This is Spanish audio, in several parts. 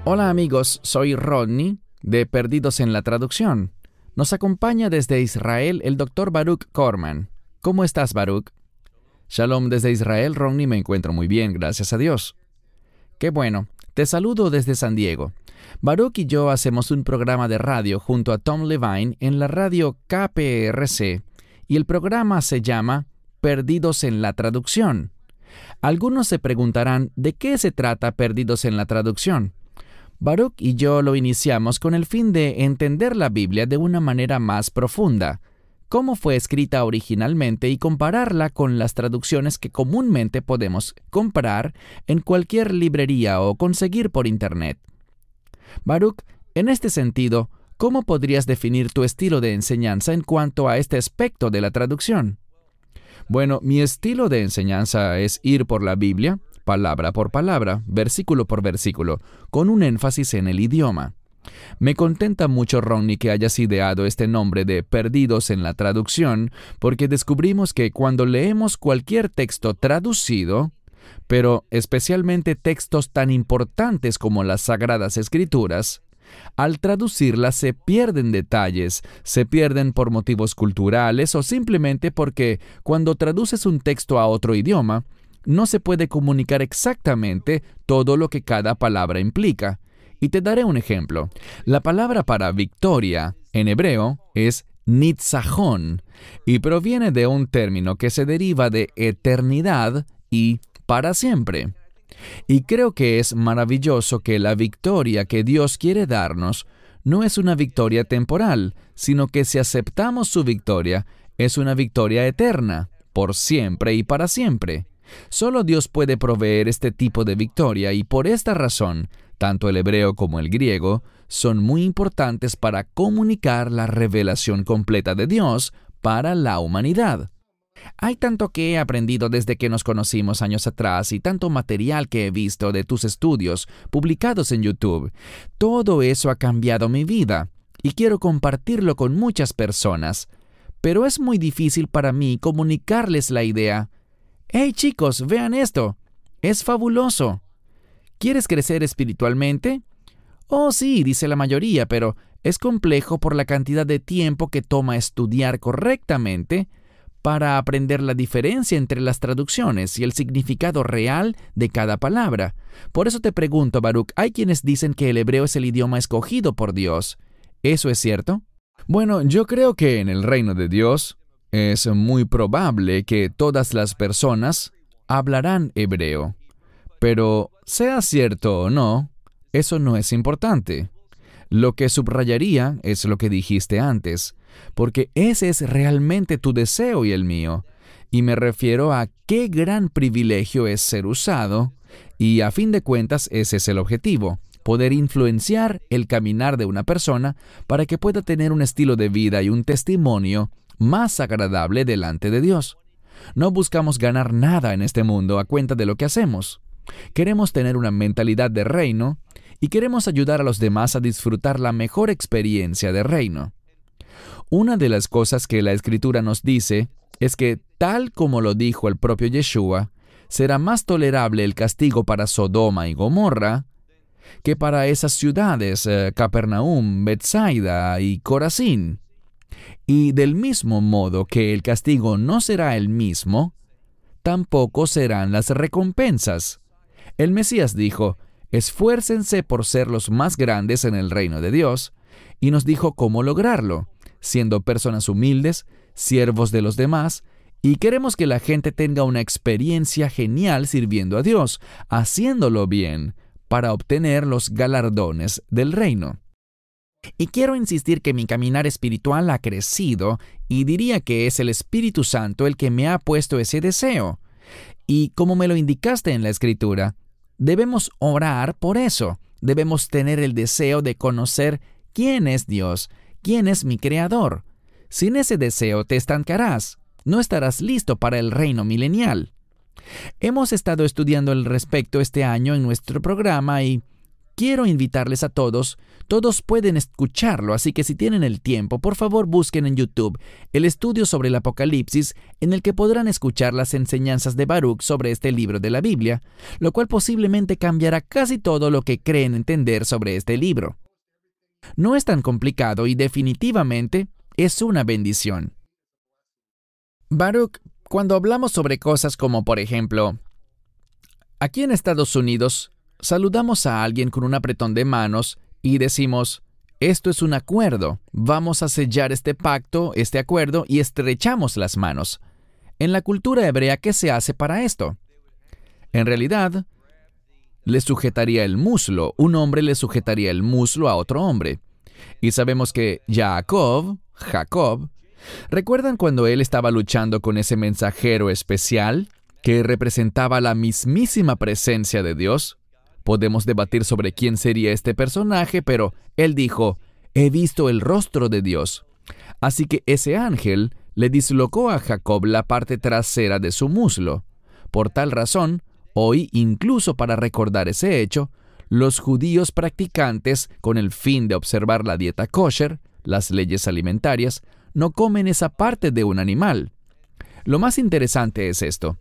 Hola amigos, soy Rodney de Perdidos en la Traducción. Nos acompaña desde Israel el Dr. Baruch Korman. ¿Cómo estás, Baruch? Shalom desde Israel, Rodney, me encuentro muy bien, gracias a Dios. Qué bueno, te saludo desde San Diego. Baruch y yo hacemos un programa de radio junto a Tom Levine en la radio KPRC y el programa se llama Perdidos en la Traducción. Algunos se preguntarán ¿de qué se trata Perdidos en la Traducción? Baruch y yo lo iniciamos con el fin de entender la Biblia de una manera más profunda, cómo fue escrita originalmente y compararla con las traducciones que comúnmente podemos comprar en cualquier librería o conseguir por Internet. Baruch, en este sentido, ¿cómo podrías definir tu estilo de enseñanza en cuanto a este aspecto de la traducción? Bueno, mi estilo de enseñanza es ir por la Biblia, palabra por palabra, versículo por versículo, con un énfasis en el idioma. Me contenta mucho, Ronnie, que hayas ideado este nombre de Perdidos en la Traducción, porque descubrimos que cuando leemos cualquier texto traducido, pero especialmente textos tan importantes como las Sagradas Escrituras, al traducirlas se pierden detalles, se pierden por motivos culturales o simplemente porque cuando traduces un texto a otro idioma, no se puede comunicar exactamente todo lo que cada palabra implica. Y te daré un ejemplo. La palabra para victoria en hebreo es nitzajón y proviene de un término que se deriva de eternidad y para siempre. Y creo que es maravilloso que la victoria que Dios quiere darnos no es una victoria temporal, sino que si aceptamos su victoria, es una victoria eterna, por siempre y para siempre. Solo Dios puede proveer este tipo de victoria y por esta razón, tanto el hebreo como el griego son muy importantes para comunicar la revelación completa de Dios para la humanidad. Hay tanto que he aprendido desde que nos conocimos años atrás y tanto material que he visto de tus estudios publicados en YouTube. Todo eso ha cambiado mi vida y quiero compartirlo con muchas personas. Pero es muy difícil para mí comunicarles la idea. ¡Hey chicos, vean esto! ¡Es fabuloso! ¿Quieres crecer espiritualmente? Oh sí, dice la mayoría, pero es complejo por la cantidad de tiempo que toma estudiar correctamente para aprender la diferencia entre las traducciones y el significado real de cada palabra. Por eso te pregunto, Baruch, hay quienes dicen que el hebreo es el idioma escogido por Dios. ¿Eso es cierto? Bueno, yo creo que en el reino de Dios es muy probable que todas las personas hablarán hebreo. Pero, sea cierto o no, eso no es importante. Lo que subrayaría es lo que dijiste antes, porque ese es realmente tu deseo y el mío. Y me refiero a qué gran privilegio es ser usado, y a fin de cuentas ese es el objetivo, poder influenciar el caminar de una persona para que pueda tener un estilo de vida y un testimonio más agradable delante de Dios. No buscamos ganar nada en este mundo a cuenta de lo que hacemos. Queremos tener una mentalidad de reino y queremos ayudar a los demás a disfrutar la mejor experiencia de reino. Una de las cosas que la Escritura nos dice es que, tal como lo dijo el propio Yeshua, será más tolerable el castigo para Sodoma y Gomorra que para esas ciudades, Capernaum, Betsaida y Corazín. Y del mismo modo que el castigo no será el mismo, tampoco serán las recompensas. El Mesías dijo, esfuércense por ser los más grandes en el reino de Dios, y nos dijo cómo lograrlo, siendo personas humildes, siervos de los demás, y queremos que la gente tenga una experiencia genial sirviendo a Dios, haciéndolo bien, para obtener los galardones del reino. Y quiero insistir que mi caminar espiritual ha crecido y diría que es el Espíritu Santo el que me ha puesto ese deseo. Y como me lo indicaste en la Escritura, debemos orar por eso. Debemos tener el deseo de conocer quién es Dios, quién es mi Creador. Sin ese deseo te estancarás. No estarás listo para el reino milenial. Hemos estado estudiando al respecto este año en nuestro programa y quiero invitarles a todos. Todos pueden escucharlo, así que si tienen el tiempo, por favor busquen en YouTube el estudio sobre el Apocalipsis, en el que podrán escuchar las enseñanzas de Baruch sobre este libro de la Biblia, lo cual posiblemente cambiará casi todo lo que creen entender sobre este libro. No es tan complicado y definitivamente es una bendición. Baruch, cuando hablamos sobre cosas como, por ejemplo, aquí en Estados Unidos, saludamos a alguien con un apretón de manos y decimos, esto es un acuerdo, vamos a sellar este pacto, este acuerdo, y estrechamos las manos. En la cultura hebrea, ¿qué se hace para esto? En realidad, le sujetaría el muslo, un hombre le sujetaría el muslo a otro hombre. Y sabemos que Jacob, ¿recuerdan cuando él estaba luchando con ese mensajero especial que representaba la mismísima presencia de Dios? Podemos debatir sobre quién sería este personaje, pero él dijo, he visto el rostro de Dios. Así que ese ángel le dislocó a Jacob la parte trasera de su muslo. Por tal razón, hoy, incluso para recordar ese hecho, los judíos practicantes, con el fin de observar la dieta kosher, las leyes alimentarias, no comen esa parte de un animal. Lo más interesante es esto.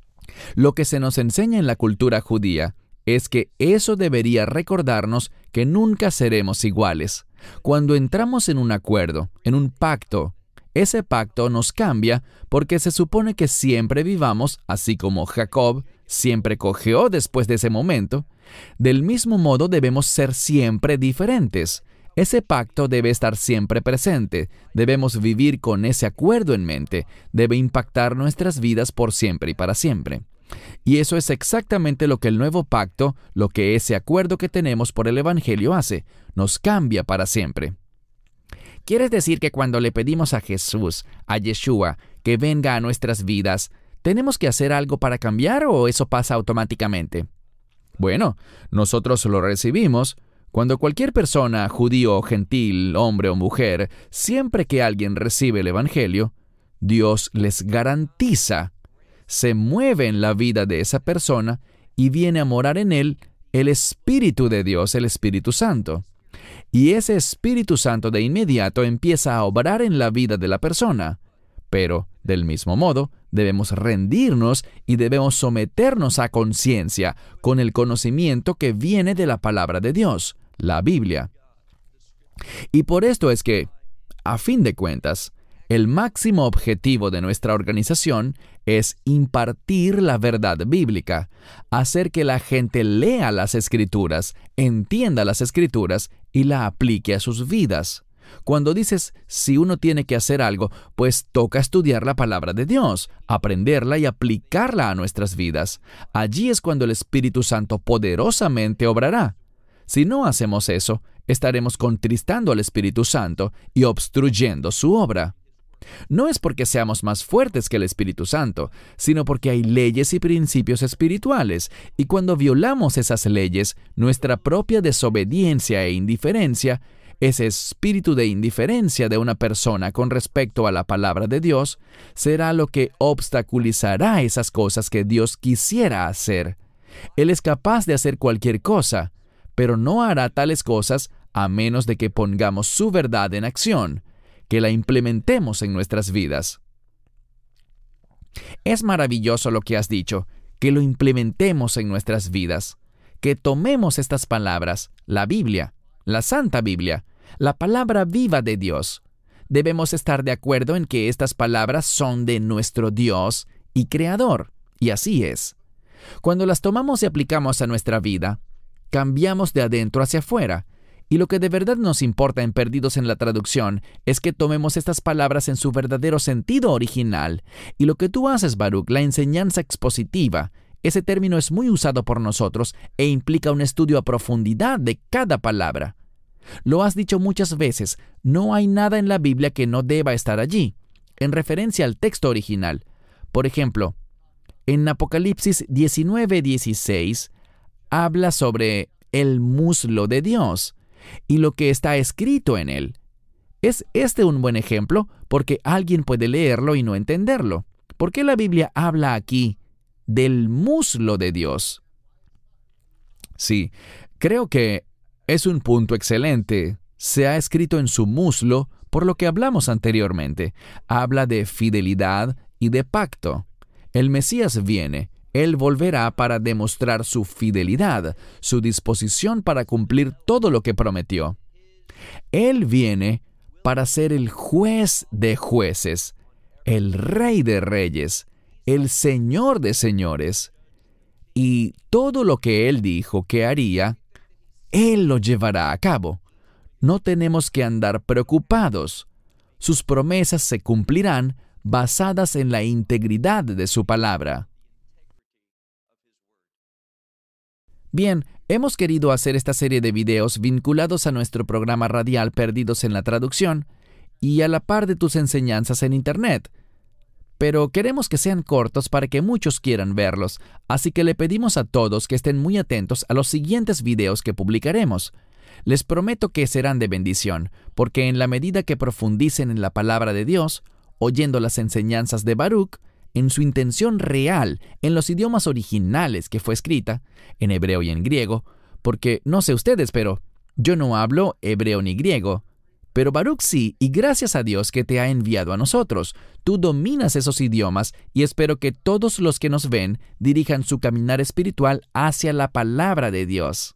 Lo que se nos enseña en la cultura judía es que eso debería recordarnos que nunca seremos iguales. Cuando entramos en un acuerdo, en un pacto, ese pacto nos cambia porque se supone que siempre vivamos, así como Jacob siempre cojeó después de ese momento. Del mismo modo debemos ser siempre diferentes. Ese pacto debe estar siempre presente. Debemos vivir con ese acuerdo en mente. Debe impactar nuestras vidas por siempre y para siempre. Y eso es exactamente lo que el nuevo pacto, lo que ese acuerdo que tenemos por el Evangelio hace. Nos cambia para siempre. ¿Quieres decir que cuando le pedimos a Jesús, a Yeshua, que venga a nuestras vidas, tenemos que hacer algo para cambiar o eso pasa automáticamente? Bueno, nosotros lo recibimos. Cuando cualquier persona, judío o gentil, hombre o mujer, siempre que alguien recibe el Evangelio, Dios les garantiza, se mueve en la vida de esa persona y viene a morar en él el Espíritu de Dios, el Espíritu Santo. Y ese Espíritu Santo de inmediato empieza a obrar en la vida de la persona. Pero, del mismo modo, debemos rendirnos y debemos someternos a conciencia con el conocimiento que viene de la palabra de Dios, la Biblia. Y por esto es que, a fin de cuentas, el máximo objetivo de nuestra organización es impartir la verdad bíblica, hacer que la gente lea las Escrituras, entienda las Escrituras y la aplique a sus vidas. Cuando dices, si uno tiene que hacer algo, pues toca estudiar la palabra de Dios, aprenderla y aplicarla a nuestras vidas. Allí es cuando el Espíritu Santo poderosamente obrará. Si no hacemos eso, estaremos contristando al Espíritu Santo y obstruyendo su obra. No es porque seamos más fuertes que el Espíritu Santo, sino porque hay leyes y principios espirituales, y cuando violamos esas leyes, nuestra propia desobediencia e indiferencia, ese espíritu de indiferencia de una persona con respecto a la palabra de Dios, será lo que obstaculizará esas cosas que Dios quisiera hacer. Él es capaz de hacer cualquier cosa, pero no hará tales cosas a menos de que pongamos su verdad en acción, que la implementemos en nuestras vidas. Es maravilloso lo que has dicho, que lo implementemos en nuestras vidas, que tomemos estas palabras, la Biblia, la Santa Biblia, la palabra viva de Dios. Debemos estar de acuerdo en que estas palabras son de nuestro Dios y Creador, y así es. Cuando las tomamos y aplicamos a nuestra vida, cambiamos de adentro hacia afuera. Y lo que de verdad nos importa en Perdidos en la Traducción es que tomemos estas palabras en su verdadero sentido original. Y lo que tú haces, Baruch, la enseñanza expositiva, ese término es muy usado por nosotros e implica un estudio a profundidad de cada palabra. Lo has dicho muchas veces, no hay nada en la Biblia que no deba estar allí, en referencia al texto original. Por ejemplo, en Apocalipsis 19:16 habla sobre el muslo de Dios y lo que está escrito en él. ¿Es este un buen ejemplo? Porque alguien puede leerlo y no entenderlo. ¿Por qué la Biblia habla aquí del muslo de Dios? Sí, Creo que es un punto excelente. Se ha escrito en su muslo por lo que hablamos anteriormente. Habla de fidelidad y de pacto. El Mesías viene. Él volverá para demostrar su fidelidad, su disposición para cumplir todo lo que prometió. Él viene para ser el juez de jueces, el rey de reyes, el señor de señores. Y todo lo que Él dijo que haría, Él lo llevará a cabo. No tenemos que andar preocupados. Sus promesas se cumplirán basadas en la integridad de su palabra. Bien, hemos querido hacer esta serie de videos vinculados a nuestro programa radial Perdidos en la Traducción y a la par de tus enseñanzas en Internet. Pero queremos que sean cortos para que muchos quieran verlos, así que le pedimos a todos que estén muy atentos a los siguientes videos que publicaremos. Les prometo que serán de bendición, porque en la medida que profundicen en la palabra de Dios, oyendo las enseñanzas de Baruch, en su intención real, en los idiomas originales que fue escrita, en hebreo y en griego, porque no sé ustedes, pero yo no hablo hebreo ni griego, pero Baruch sí, y gracias a Dios que te ha enviado a nosotros. Tú dominas esos idiomas y espero que todos los que nos ven dirijan su caminar espiritual hacia la palabra de Dios.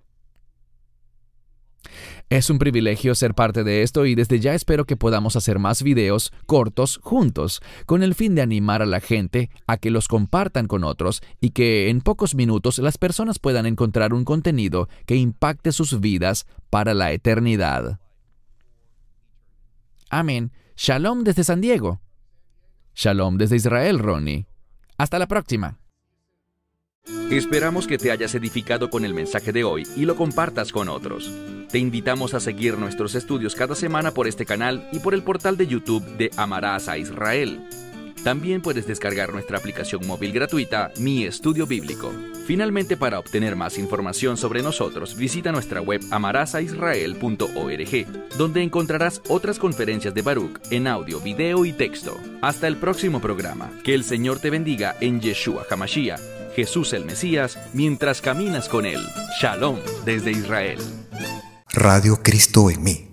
Es un privilegio ser parte de esto y desde ya espero que podamos hacer más videos cortos juntos, con el fin de animar a la gente a que los compartan con otros y que en pocos minutos las personas puedan encontrar un contenido que impacte sus vidas para la eternidad. Amén. Shalom desde San Diego. Shalom desde Israel, Ronnie. Hasta la próxima. Esperamos que te hayas edificado con el mensaje de hoy y lo compartas con otros. Te invitamos a seguir nuestros estudios cada semana por este canal y por el portal de YouTube de Amarás a Israel. También puedes descargar nuestra aplicación móvil gratuita, Mi Estudio Bíblico. Finalmente, para obtener más información sobre nosotros, visita nuestra web amarasaisrael.org, donde encontrarás otras conferencias de Baruch en audio, video y texto. Hasta el próximo programa. Que el Señor te bendiga en Yeshua HaMashiach, Jesús el Mesías, mientras caminas con Él. Shalom desde Israel. Radio Cristo en mí.